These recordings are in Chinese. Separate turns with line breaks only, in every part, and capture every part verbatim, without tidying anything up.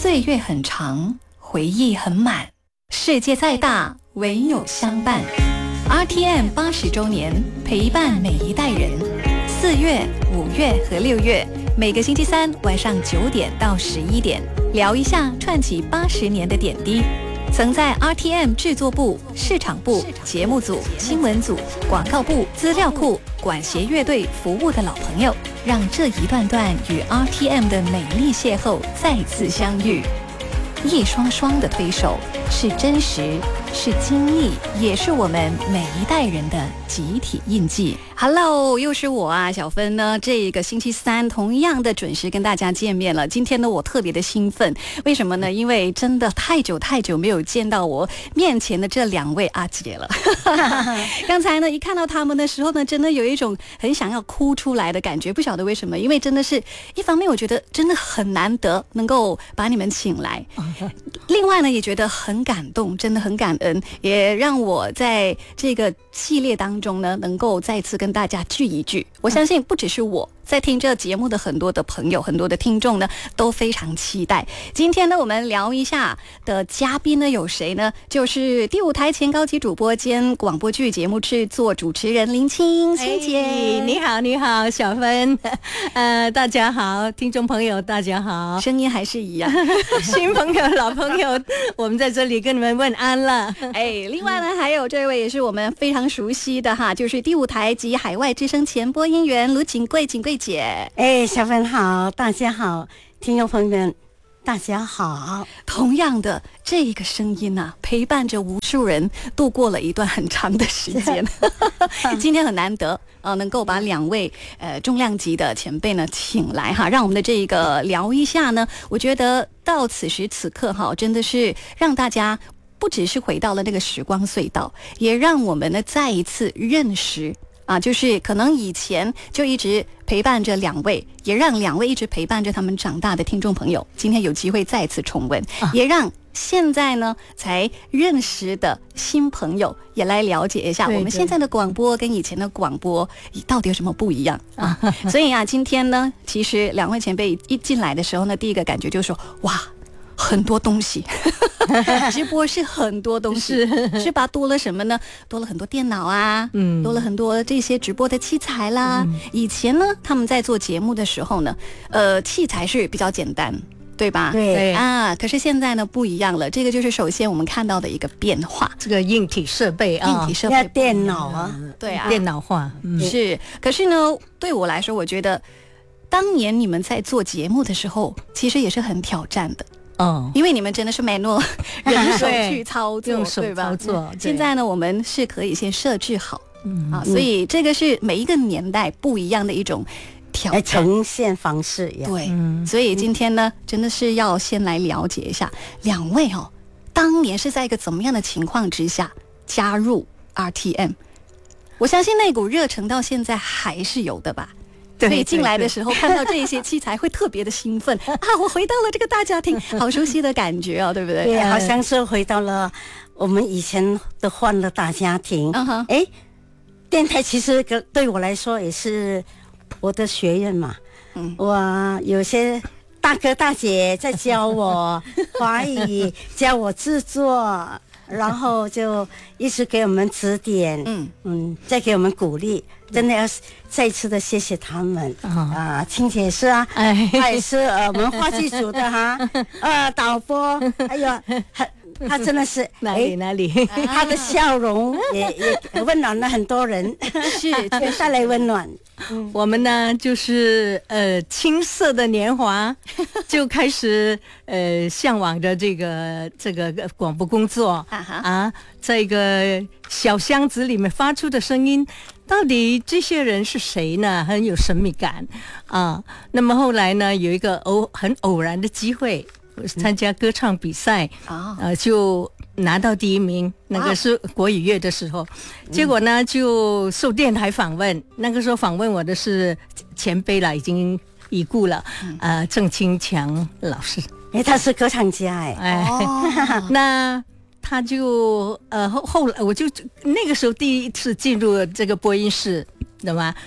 岁月很长，回忆很满，世界再大，唯有相伴。R T M 八十周年，陪伴每一代人。四月、五月和六月，每个星期三晚上九点到十一点，聊一下串起八十年的点滴。曾在 R T M 制作部、市场部、节目组、新闻组、广告部、资料库、管弦乐队服务的老朋友，让这一段段与 R T M 的美丽邂逅再次相遇。一双双的推手，是真实，是经历，也是我们每一代人的集体印记。Hello， 又是我啊，小芬呢。这个星期三同样的准时跟大家见面了。今天呢，我特别的兴奋，为什么呢？因为真的太久太久没有见到我面前的这两位阿姐了。刚才呢，一看到他们的时候呢，真的有一种很想要哭出来的感觉。不晓得为什么，因为真的是一方面，我觉得真的很难得能够把你们请来。另外呢，也觉得很感动，真的很感恩，也让我在这个系列当中呢，能够再次跟大家聚一聚。我相信不只是我在听这节目的很多的朋友，很多的听众呢，都非常期待。今天呢，我们聊一下的嘉宾呢有谁呢？就是第五台前高级主播兼广播剧节目制作主持人林青青姐。
哎，你好，你好，小芬，呃，大家好，听众朋友大家好，
声音还是一样，
新朋友、老朋友，我们在这里跟你们问安了。
哎，另外呢，还有这位也是我们非常熟悉的哈，就是第五台及海外之声前播音员卢锦贵，锦贵姐。
哎，小芬好，大家好，听众朋友们大家好。
同样的，这个声音啊，陪伴着无数人度过了一段很长的时间。今天很难得呃，能够把两位呃重量级的前辈呢请来哈，让我们的这个聊一下呢，我觉得到此时此刻哈，真的是让大家不只是回到了那个时光隧道，也让我们呢再一次认识啊，就是可能以前就一直陪伴着两位，也让两位一直陪伴着他们长大的听众朋友，今天有机会再次重温，啊、也让现在呢才认识的新朋友也来了解一下我们现在的广播跟以前的广播到底有什么不一样啊。所以啊，今天呢，其实两位前辈一进来的时候呢，第一个感觉就是说，哇，很多东西。直播是很多东西，是, 是吧？多了什么呢？多了很多电脑啊，嗯，多了很多这些直播的器材啦。嗯、以前呢，他们在做节目的时候呢，呃，器材是比较简单，对吧？
对
啊，可是现在呢不一样了。这个就是首先我们看到的一个变化，
这个硬体设备啊，
硬体设备
电脑啊，
对啊，
电脑化、
嗯、是。可是呢，对我来说，我觉得当年你们在做节目的时候，其实也是很挑战的。哦，因为你们真的是 manual 人手去操作，
用手操作。
现在呢，我们是可以先设置好，嗯啊，所以这个是每一个年代不一样的一种挑战
呈现方式。
对，嗯、所以今天呢，真的是要先来了解一下两位哦，当年是在一个怎么样的情况之下加入 R T M？ 我相信那股热忱到现在还是有的吧。所以进来的时候看到这些器材会特别的兴奋啊！我回到了这个大家庭，好熟悉的感觉哦，对不对？
对，好像是回到了我们以前的欢乐大家庭。嗯哼，哎，电台其实对我来说也是我的学院嘛。嗯，我有些大哥大姐在教我华语，教我制作。然后就一直给我们指点，嗯嗯，再给我们鼓励，真的要再次的谢谢他们、哦、啊！青姐是啊，哎，他也是呃我们话剧组的哈，呃导播，还有他他真的是
哪里哪里，
他的笑容也也温暖了很多人，是却带来温暖。
嗯、我们呢就是呃青涩的年华就开始呃向往着这个这个广播工作啊，在一个小箱子里面发出的声音，到底这些人是谁呢？很有神秘感啊。那么后来呢，有一个偶很偶然的机会参加歌唱比赛啊、嗯呃，就拿到第一名，那个是国语乐的时候，结果呢就受电台访问，那个时候访问我的是前辈了，已经已故了，嗯、呃，郑清强老师，
哎，他是歌唱家哎，哎，
哦、那他就呃后后来我就那个时候第一次进入这个播音室，懂吗？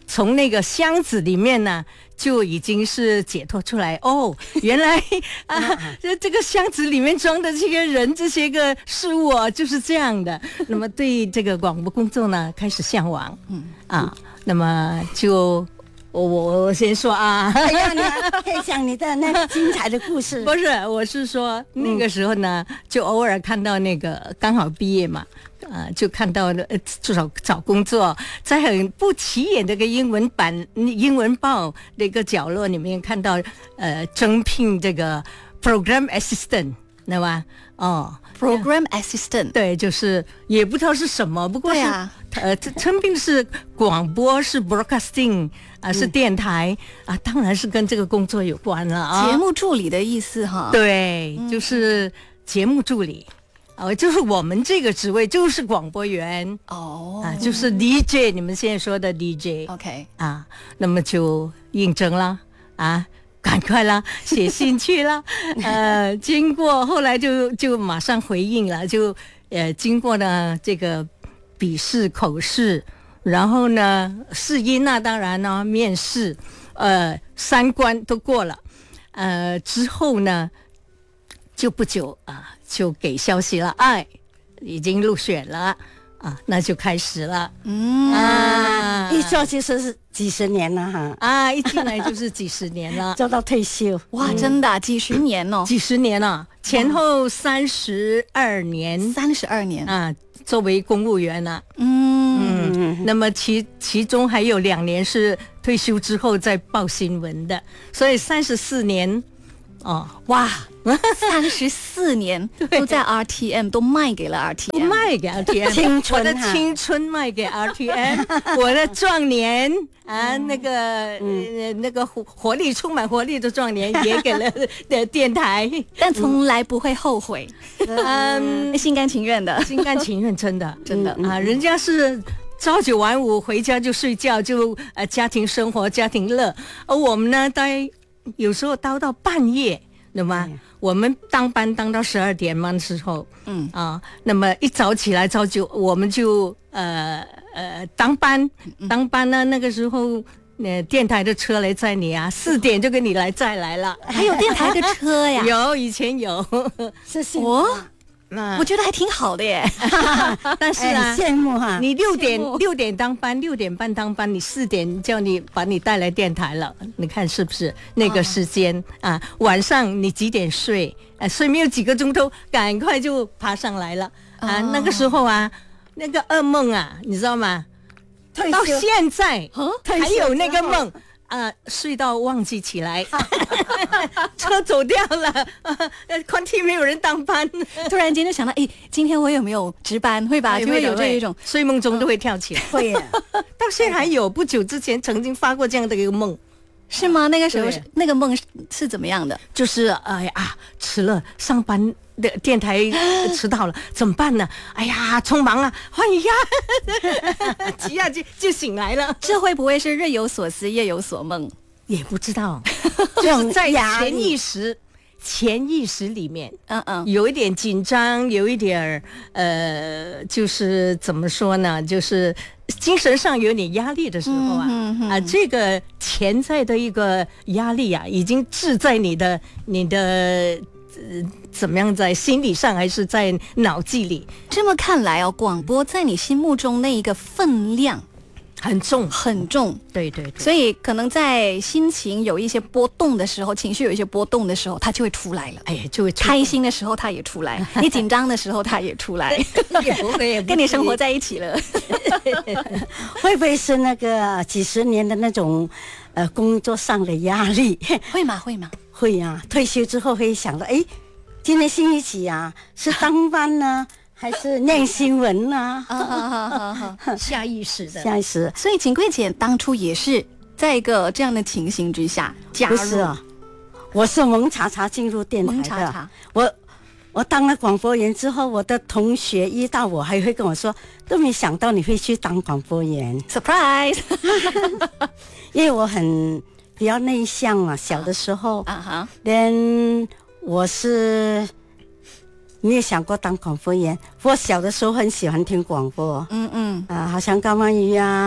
从那个箱子里面呢，就已经是解脱出来。哦，原来啊，这这个箱子里面装的这些人、这些个事物啊，就是这样的。那么对这个广播工作呢，开始向往。嗯啊，那么就。我我我先说啊，
哎呀，你可以讲你的那个精彩的故事。
不是，我是说那个时候呢，嗯、就偶尔看到那个刚好毕业嘛，呃，就看到呃，至少找工作，在很不起眼的一个英文版英文报的一个角落里面看到呃征聘这个 program assistant， 对吧？哦。
Program assistant，
对，就是也不知道是什么，不过是、啊、呃，称并是广播，是 broadcasting 啊、呃，是电台、嗯、啊，当然是跟这个工作有关了啊。
节目助理的意思哈？
对，嗯、就是节目助理，啊、呃，就是我们这个职位就是广播员哦，啊，就是 D J， 你们现在说的 D J，OK， 啊，那么就应征了啊。赶快啦，写信去了，呃，经过后来就就马上回应了，就呃经过呢这个笔试、口试，然后呢试音那当然呢面试，呃三关都过了，呃之后呢就不久啊就给消息了，哎，已经入选了。啊，那就开始了。嗯
啊，一做就是几十年了哈。
啊，一进来就是几十年了，
做到退休。
哇，嗯、真的、啊、几十年哦，
几十年了，前后三十二年，
三十二年
啊，作为公务员了、啊。嗯嗯，那么其其中还有两年是退休之后再报新闻的，所以三十四年。哦，
哇，三十四年都在 R T M， 都卖给了 R T M，
都卖给 R T M，
青春，
我的青春卖给 R T M， 我的壮年啊，那个、嗯呃、那个活活力充满活力的壮年也给了的电台，
但从来不会后悔，嗯，心甘情愿的，
心甘情愿，真的
真的、
嗯、啊，人家是。朝九晚五，回家就睡觉，就呃家庭生活、家庭乐，而我们呢，待有时候待到半夜，对吗？嗯、我们当班当到十二点嘛的时候，嗯啊，那么一早起来早九，我们就呃呃当班，当班呢，那个时候。呃，电台的车来载你啊，四点就给你来载来了，
还有电台的车呀？
有，以前有，
是是
我。我觉得还挺好的耶，
但是啊，
羡慕哈！
你六点六点当班，六点半当班，你四点叫你把你带来电台了，你看是不是那个时间、哦、啊？晚上你几点睡？呃、啊，睡没有几个钟头，赶快就爬上来了、哦、啊！那个时候啊，那个噩梦啊，你知道吗？到现在还有那个梦。啊、呃，睡到忘记起来，车走掉了，呃，宽梯没有人当班，
突然间就想到，哎，今天我有没有值班？会吧？就会有这一种
睡梦中都会跳起来，
会、哦。
到现在还有，不久之前曾经发过这样的一个梦，
是吗？那个时候是那个梦是怎么样的？
就是哎呀、啊，迟了上班。的电台迟到了怎么办呢？哎呀，匆忙啊，换一下，急呀就就醒来了。
这会不会是日有所思夜有所梦？
也不知道，就是在潜意识、潜意识里面，嗯嗯，有一点紧张，有一点呃，就是怎么说呢？就是精神上有点压力的时候啊，嗯嗯、啊，这个潜在的一个压力啊，已经置在你的你的。呃，怎么样在心理上还是在脑际里？
这么看来哦，广播在你心目中那一个分量
很重
很重，
对对对，
所以可能在心情有一些波动的时候，情绪有一些波动的时候，它就会出来了。
哎呀，就会
开心的时候它也出来，你紧张的时候它也出来，
也不会，也不会
跟你生活在一起了。
会不会是那个几十年的那种呃工作上的压力？
会吗？会吗？
会啊，退休之后会想到，哎，今天星期几啊？是当班呢，还是念新闻呢？
啊，好好好好，
下意识的，
下意识。
所以景贵姐当初也是在一个这样的情形之下加入。
不是啊，我是蒙查查进入电台的。蒙查查，我我当了广播员之后，我的同学遇到我还会跟我说，都没想到你会去当广播员
，surprise！
因为我很。比较内向嘛，小的时候，啊哈，连我是没有想过当广播员。我小的时候很喜欢听广播，嗯嗯，啊，好像高曼瑜啊，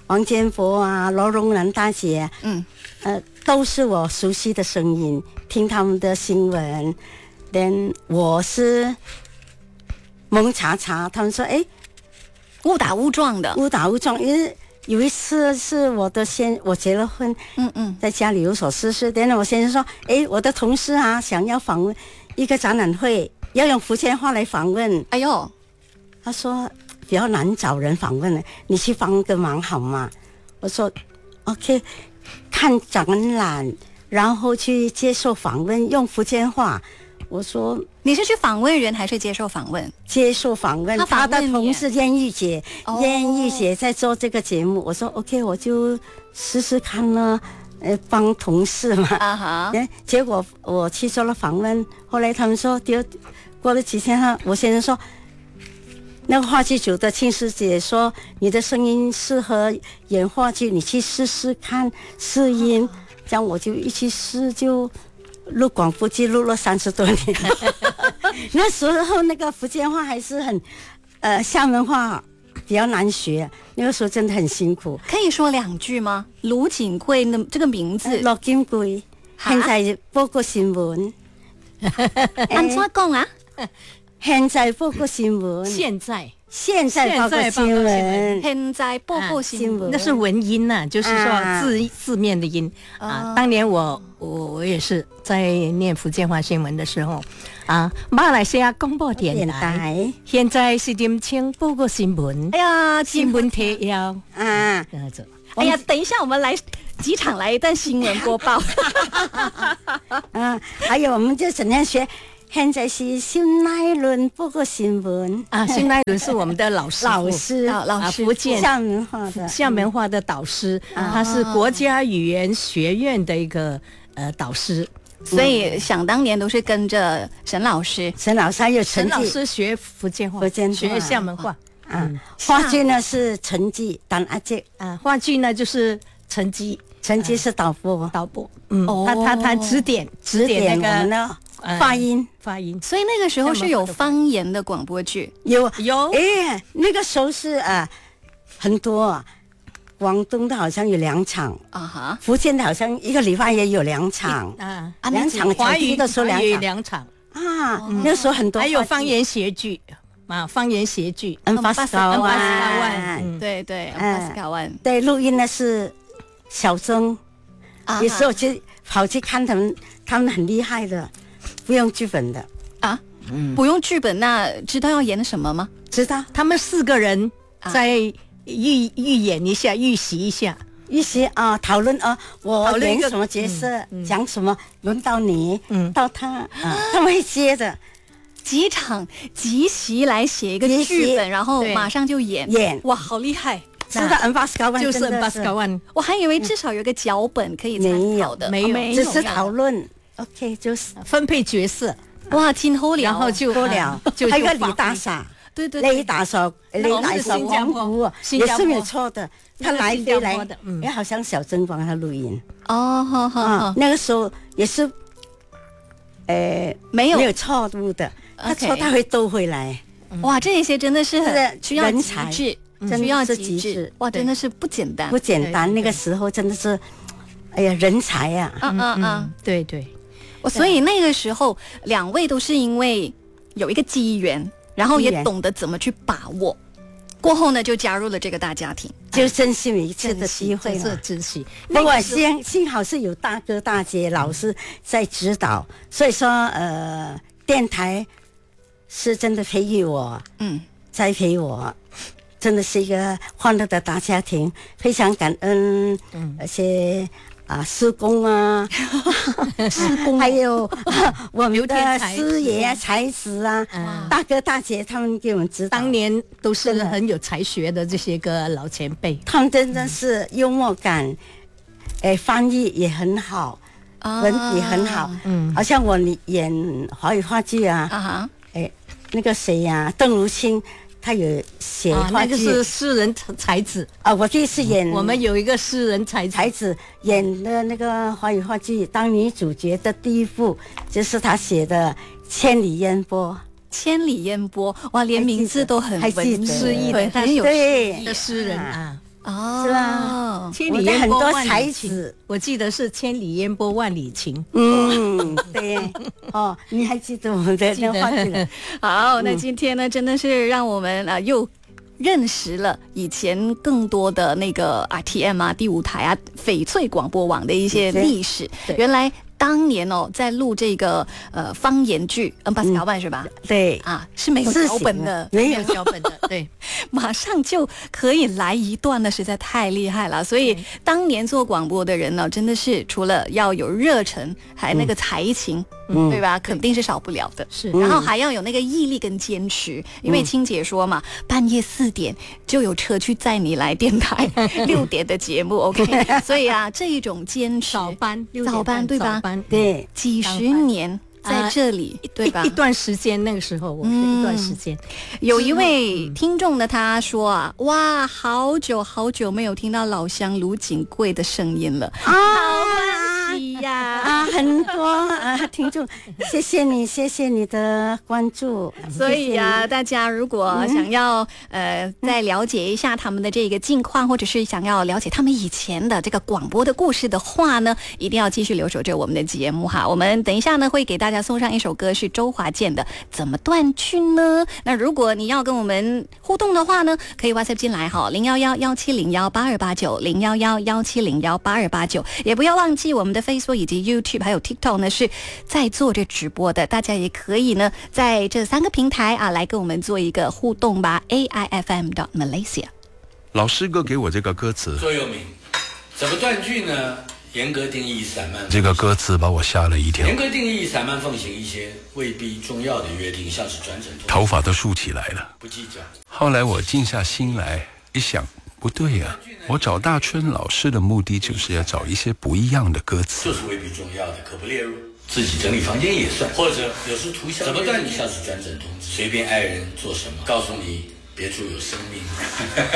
王建国啊，罗荣兰大姐，嗯，呃，都是我熟悉的声音，听他们的新闻。then 我是蒙查查，他们说，哎，
误打误撞的，
误打误撞，因为有一次是我的先，我结了婚，嗯嗯，在家里有所事事，等我先生说，哎，我的同事啊，想要访问一个展览会，要用福建话来访问，哎呦，他说比较难找人访问，你去帮个忙好吗？我说 OK， 看展览，然后去接受访问，用福建话。我说
你是去访问人还是接受访问？
接受访问。他, 他的同事燕玉姐，燕玉姐在做这个节目。我说 OK， 我就试试看呢，呃，帮同事嘛。啊哈。结果我去做了访问，后来他们说，第二过了几天，我先生说，那个话剧组的庆师姐说，你的声音适合演话剧，你去试试看试音。哦、这样我就一起试就。录广播剧录了三十多年，那时候那个福建话还是很，呃，厦门话比较难学，那个时候真的很辛苦。
可以说两句吗？卢锦贵的这个名字，
陆锦贵，现在报过新闻。
按怎讲啊？
现在报过新闻。
现在。
现在报过新闻，
现在报过新闻，
那是文音呐、啊，就是说字、啊、字面的音啊。当年我我我也是在念福建话新闻的时候啊，马来西亚广播电台现在是点请报过新闻。
哎呀，
新闻提要
啊，哎呀，等一下我们来机场来一段新闻播报。
啊，还有我们就整天学。现在是新奈伦报过新闻
啊，新奈伦是我们的老师，
老师
啊，老师，福建
厦门话的
厦门话的导师，嗯、他是国家语言学院的一个呃导师，
所以想当年都是跟着沈老师，
沈老师还有陈
沈老师学福建话，
福建
学厦门话，
嗯，话剧呢是陈记当阿姐
啊，话剧呢就是陈记，
陈记是导播，
导播，嗯，他他他指点指点那个。
发音、
嗯，发音，
所以那个时候是有方言的广播剧，
有
有，
哎，那个时候是啊、呃，很多、啊，广东的好像有两场啊哈，福建的好像一个礼拜也有两场啊，两场，
华语
的时候两场
两场
啊，嗯、那时候很多，
还有方言谐剧啊，方言谐剧，
嗯，巴斯高
湾，对对，巴斯高湾，
对，录音的是小曾，啊、有时候去跑去看他们，他们很厉害的。不用剧本的
啊，嗯，不用剧本，那知道要演什么吗？
知道，
他们四个人在预预演一下，预习一下，
预习啊，讨论啊，我演什么角色，讲、嗯、什么，轮到你，嗯，到他，啊，他们会接的，
几场即席来写一个剧本，然后马上就演，
演，
哇，好厉害！
是的 ，N 八十高万
就是 N 八十高万，
我还以为至少有个脚本可以参考的，
没有，没有，只是讨论。OK， 就是
分配角色，
哇，挺好了，
然后就
多了，就还有个李大傻，
对对，
雷大嫂，雷大嫂王福也是没有错的，他来飞来，也好像小曾帮他录音
哦，好好，
那个时候也是，呃，
没有
没有错误的，他错他会兜回来，
哇，这些真的是很需要
人才，
需要极致，哇，真的是不简单，
不简单，那个时候真的是，哎呀，人才呀，
嗯嗯嗯，
对对。
所以那个时候，两位都是因为有一个机缘，然后也懂得怎么去把握。过后呢，就加入了这个大家庭，
就珍惜每一次的机会
嘛，珍惜。
不过幸幸好是有大哥大姐老师在指导，所以说呃，电台是真的培育我，嗯，栽培我，真的是一个欢乐的大家庭，非常感恩，嗯，而且。啊，师公啊，师公，还有、啊、我们的师爷啊、才子啊，嗯、大哥大姐他们给我们指导，
当年都是很有才学的这些个老前辈，
他们真的是幽默感，哎、嗯，翻译也很好，啊、文笔很好，嗯，好像我演华语话剧啊，啊哎，那个谁呀、啊，邓如清。他有写话剧，
啊、那个是诗人才子
啊！我第一次演，
我们有一个诗人才子，
才子演的那个华语话剧，当女主角的第一部就是他写的《千里烟波》。
千里烟波，哇，连名字都很文诗意的，
很有诗
意的诗人啊。
哦，是吧？
千里烟波万里
情，
我记得是千里烟波万里情。
嗯，对。哦，你还记得我们的那话题？
好，那今天呢，真的是让我们啊又认识了以前更多的那个 R T M 啊、第五台啊、翡翠广播网的一些历史。原来当年哦，在录这个呃方言剧《恩巴斯条办》是吧？
对
啊，是没有脚本的，
没有脚本的，对，
马上就可以来一段的，实在太厉害了。所以当年做广播的人呢，真的是除了要有热忱，还那个才情。嗯，对吧？肯定是少不了的。
是，
然后还要有那个毅力跟坚持，因为青姐说嘛，半夜四点就有车去载你来电台，六点的节目 ，OK。所以啊，这一种坚持，
早班，
早班对吧？
对，
几十年在这里，对吧？
一段时间，那个时候我是一段时间。
有一位听众呢，他说啊，哇，好久好久没有听到老乡卢锦贵的声音了啊。呀
啊，很多啊听众，谢谢你，谢谢你的关注。
所以啊，大家如果想要、嗯、呃再了解一下他们的这个近况，或者是想要了解他们以前的这个广播的故事的话呢，一定要继续留守着我们的节目哈。我们等一下呢会给大家送上一首歌，是周华健的《怎么断句呢》。那如果你要跟我们互动的话呢，可以 WhatsApp 进来哈，零幺幺幺七零幺八二八九，零幺幺幺七零幺八二八九，也不要忘记我们的 Facebook 以及 YouTube 还有 TikTok 呢是在做着直播的，大家也可以呢在这三个平台啊来跟我们做一个互动吧。 A I F M dot Malaysia。
老师哥给我这个歌词
座右铭，怎么断句呢？严格定义散漫，
这个歌词把我吓了一跳。
严格定义散漫奉行一些未必重要的约定，像是转诊，
头发都竖起来了，
不计较。
后来我静下心来一想，不对呀、啊，我找大春老师的目的就是要找一些不一样的歌词，
就是未必重要的可不列入。自己整理房间也算，或者有时涂鸦，怎么断你像是转诊通知，随便爱人做什么，告诉你别住有生命。